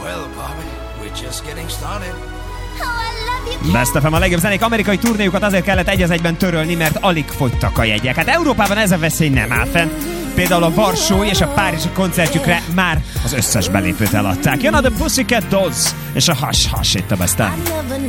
Best FM, a legjobb zenék amerikai turnéjukat azért kellett egy az egyben törölni, mert alig fogytak a jegyek. Hát Európában ez a veszély nem áll fenn. Például a varsói és a párizsi koncertjükre már az összes belépőt eladták. Jön a The Pussycat Dolls és a Hush Hush itt a Best FM.